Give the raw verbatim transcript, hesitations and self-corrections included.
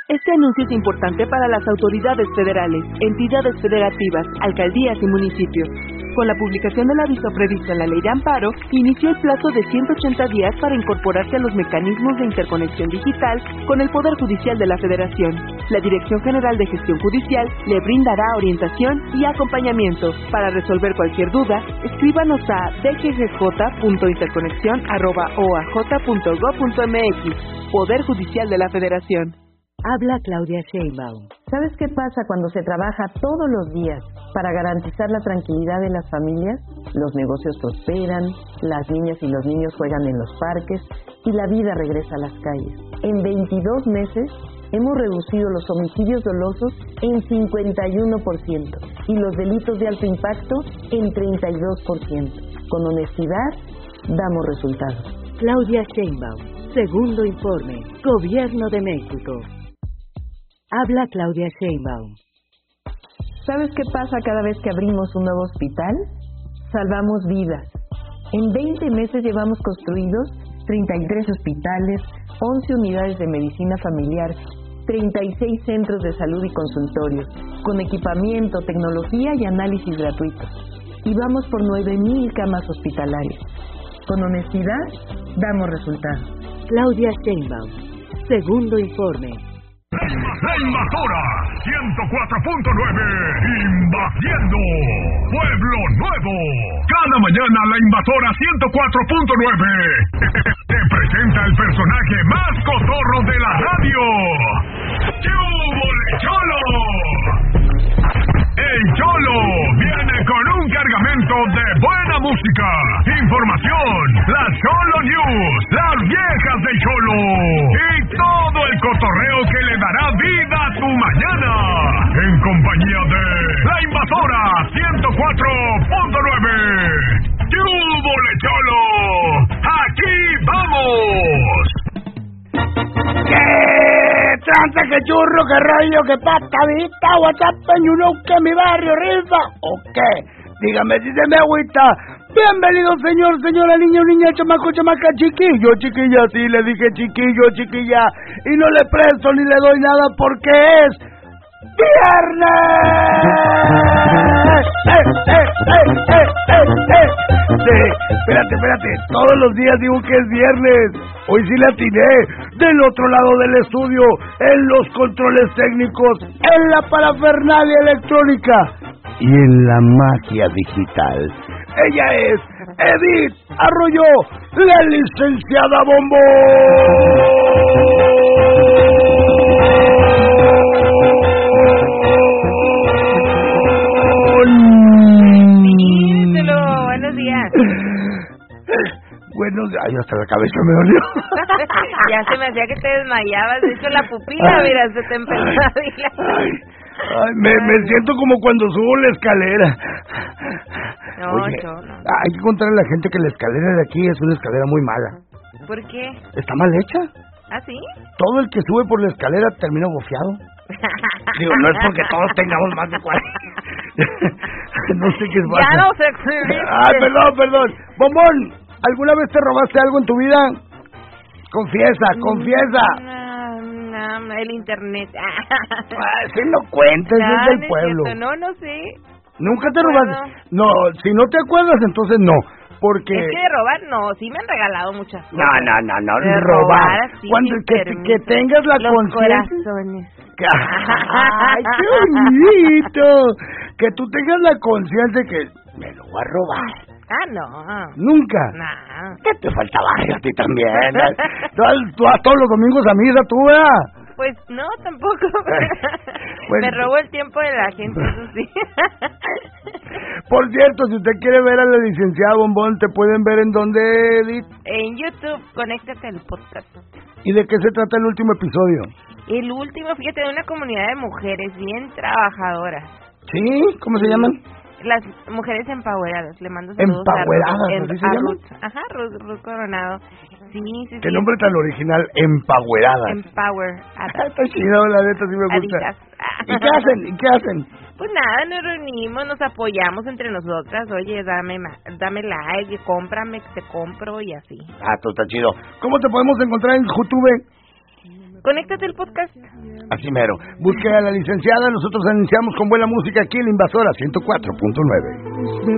Este anuncio es importante para las autoridades federales, entidades federativas, alcaldías y municipios. Con la publicación del aviso previsto en la Ley de Amparo, inició el plazo de ciento ochenta días para incorporarse a los mecanismos de interconexión digital con el Poder Judicial de la Federación. La Dirección General de Gestión Judicial le brindará orientación y acompañamiento. Para resolver cualquier duda, escríbanos a d g g j punto interconexión arroba o a j punto gob punto m x. Poder Judicial de la Federación. Habla Claudia Sheinbaum. ¿Sabes qué pasa cuando se trabaja todos los días para garantizar la tranquilidad de las familias? Los negocios prosperan, las niñas y los niños juegan en los parques y la vida regresa a las calles. En veintidós meses hemos reducido los homicidios dolosos en cincuenta y uno por ciento y los delitos de alto impacto en treinta y dos por ciento. Con honestidad, damos resultados. Claudia Sheinbaum. Segundo informe. Gobierno de México. Habla Claudia Sheinbaum. ¿Sabes qué pasa cada vez que abrimos un nuevo hospital? Salvamos vidas. En veinte meses llevamos construidos treinta y tres hospitales, once unidades de medicina familiar, treinta y seis centros de salud y consultorios, con equipamiento, tecnología y análisis gratuitos. Y vamos por nueve mil camas hospitalarias. Con honestidad, damos resultados. Claudia Sheinbaum. Segundo informe. La Invasora ciento cuatro punto nueve, invadiendo Pueblo Nuevo. Cada mañana la Invasora ciento cuatro punto nueve te presenta el personaje más cotorro de la radio. ¡Chúbole, Cholo! El Cholo viene con un cargamento de buena música, información, las Cholo News, las viejas del Cholo y todo el cotorreo que le dará vida a tu mañana. En compañía de La Invasora ciento cuatro punto nueve. ¡Chúbole, Cholo! ¡Aquí vamos! ¡Qué tranza, qué churro, qué rollo, qué patadita! WhatsApp, you know que mi barrio rifa, ¿o qué? Dígame si se me agüita. Bienvenido, señor, señora, niño, niña, chamaco, chamaca, chiquillo, chiquilla. Sí, le dije chiquillo, chiquilla. Y no le presto ni le doy nada porque es viernes. ¡Eh, eh, eh, eh, eh, eh! Sí, espérate, espérate. Todos los días digo que es viernes. Hoy sí le atiné. Del otro lado del estudio, en los controles técnicos, en la parafernalia electrónica y en la magia digital. Ella es Edith Arroyo, la licenciada Bombón. Díselo, buenos días. Buenos días, ay, hasta la cabeza me dolió. Ya se me hacía que te desmayabas, de hecho la pupila, ay, mira, se te empezó a dilatar. Ay, me, me siento como cuando subo la escalera. No, Oye, yo no. Hay que contarle a la gente que la escalera de aquí es una escalera muy mala. ¿Por qué? ¿Está mal hecha? ¿Ah, sí? Todo el que sube por la escalera termina bofeado. Digo, no es porque todos tengamos más de cuarenta. No sé qué es más. Ya no se exhibiste. Ay, perdón, perdón. Bombón, ¿alguna vez te robaste algo en tu vida? Confiesa, confiesa. No, no, el internet. Ah, sí lo cuentes, no, es del no pueblo. Es no, no sé. ¿Nunca no te robaste? No, si no te acuerdas, entonces no. Porque... Es que de robar, no, sí me han regalado muchas cosas. No, no, no, no, de robar. robar sí, Cuando que, que tengas la Los conciencia... corazones. ¡Ay, qué bonito! Que tú tengas la conciencia de que me lo voy a robar. Ah, no. ¿Nunca? No. ¿Qué te falta barrio a ti también? ¿Tú, tú vas todos los domingos a misa, tú, ¿verdad? Pues no, tampoco. Bueno, me robo el tiempo de la gente, eso sí. Por cierto, si usted quiere ver a la licenciada Bombón, ¿te pueden ver en dónde, Edith? En YouTube, conéctate al podcast. ¿Y de qué se trata el último episodio? El último, fíjate, de una comunidad de mujeres bien trabajadoras. ¿Sí? ¿Cómo se llaman? Las mujeres empoweradas, le mando saludos Empoweradas, a, ¿así se a llama? Ruth. Ajá, Ruth, Ruth Coronado. Sí, sí, ¿Qué sí. nombre tan original? Empoweradas. Empower. Está chido, la neta, sí me gusta. Adidas. ¿Y qué hacen? ¿Y qué hacen? Pues nada, nos reunimos, nos apoyamos entre nosotras. Oye, dame dame like, cómprame, te compro y así. Ah, todo está chido. ¿Cómo te podemos encontrar en YouTube? Conéctate al podcast. Así mero. Busque a la licenciada, nosotros anunciamos con buena música aquí en la Invasora ciento cuatro punto nueve.